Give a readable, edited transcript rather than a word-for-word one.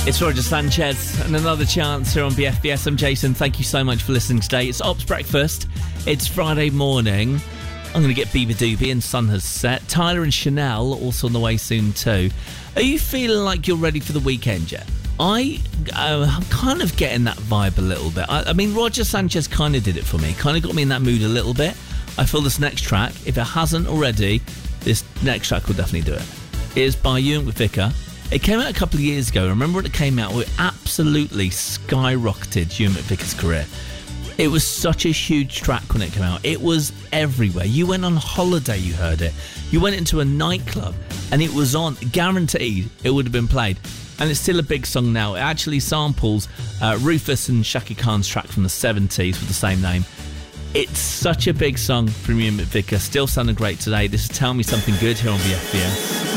It's Roger Sanchez and another chance here on BFBS. I'm Jason. Thank you so much for listening today. It's Ops Breakfast. It's Friday morning. I'm going to get Bieber Doobie and Sun Has Set. Tyler and Chanel also on the way soon too. Are you feeling like you're ready for the weekend yet? I'm kind of getting that vibe a little bit. I mean, Roger Sanchez kind of did it for me. Kind of got me in that mood a little bit. I feel this next track, if it hasn't already, this next track will definitely do it. It is by Ewan McVicker. It came out a couple of years ago. Remember when it came out? It absolutely skyrocketed Ewan McVicker's career. It was such a huge track when it came out. It was everywhere. You went on holiday, you heard it. You went into a nightclub and it was on. Guaranteed it would have been played. And it's still a big song now. It actually samples Rufus and Shaka Khan's track from the 70s with the same name. It's such a big song from Ewan McVicker. Still sounding great today. This is Tell Me Something Good here on BFBS.